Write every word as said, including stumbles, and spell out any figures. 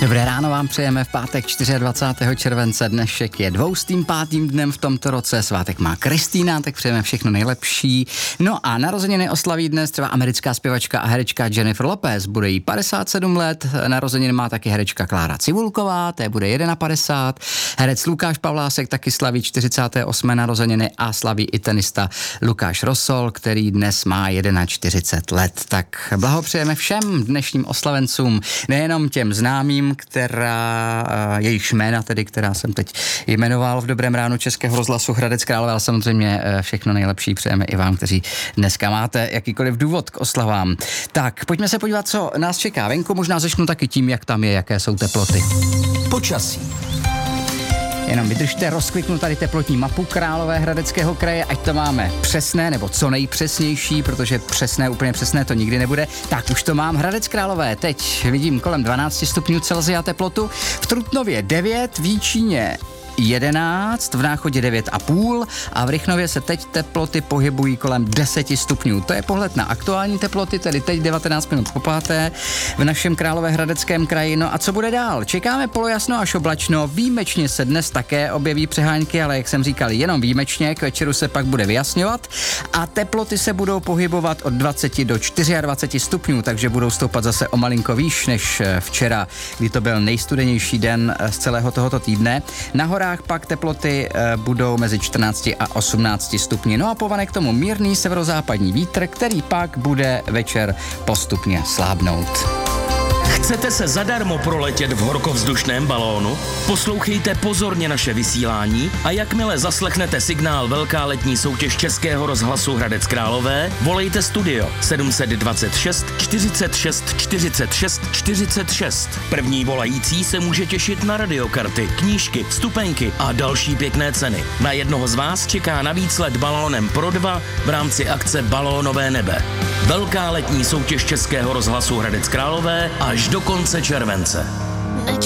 Dobré ráno vám přejeme v pátek dvacátého čtvrtého července. Dnešek je dvoustým pátým dnem v tomto roce. Svátek má Kristýna, tak přejeme všechno nejlepší. No a narozeniny oslaví dnes třeba americká zpěvačka a herečka Jennifer Lopez. Bude jí padesát sedm let. Narozeniny má taky herečka Klára Cibulková, té bude padesát jedna. Herec Lukáš Pavlásek taky slaví čtyřicáté osmé narozeniny a slaví i tenista Lukáš Rosol, který dnes má čtyřicet jedna let. Tak blahopřejeme všem dnešním oslavencům, nejenom těm známým, která, jejich jména tedy, která jsem teď jmenoval v Dobrém ránu Českého rozhlasu Hradec Králové, ale samozřejmě všechno nejlepší přejeme i vám, kteří dneska máte jakýkoliv důvod k oslavám. Tak, pojďme se podívat, co nás čeká venku. Možná začnu taky tím, jak tam je, jaké jsou teploty. Počasí. Jenom vydržte, rozkliknu tady teplotní mapu Královéhradeckého kraje, ať to máme přesné, nebo co nejpřesnější, protože přesné, úplně přesné to nikdy nebude. Tak už to mám. Hradec Králové, teď vidím kolem dvanáct stupňů Celsia teplotu, v Trutnově devět, v Jíčíně jedenáct, v Náchodě devět a půl a v Rychnově se teď teploty pohybují kolem deset stupňů. To je pohled na aktuální teploty, tedy teď devatenáct minut po páté v našem Královéhradeckém kraji. No a co bude dál? Čekáme polojasno až oblačno, výjimečně se dnes také objeví přehánky, ale jak jsem říkal, jenom výjimečně, k večeru se pak bude vyjasňovat a teploty se budou pohybovat od dvacet do dvaceti čtyř stupňů, takže budou stoupat zase o malinko výš než včera, kdy to byl nejstudenější den z celého tohoto týdne. Nahoře pak teploty e, budou mezi čtrnácti a osmnácti stupni. No a povane k tomu mírný severozápadní vítr, který pak bude večer postupně slábnout. Chcete se zadarmo proletět v horkovzdušném balónu? Poslouchejte pozorně naše vysílání a jakmile zaslechnete signál Velká letní soutěž Českého rozhlasu Hradec Králové, volejte studio sedm set dvacet šest čtyřicet šest čtyřicet šest čtyřicet šest. První volající se může těšit na radiokarty, knížky, vstupenky a další pěkné ceny. Na jednoho z vás čeká navíc let balónem pro dva v rámci akce Balónové nebe. Velká letní soutěž Českého rozhlasu Hradec Králové až do konce července.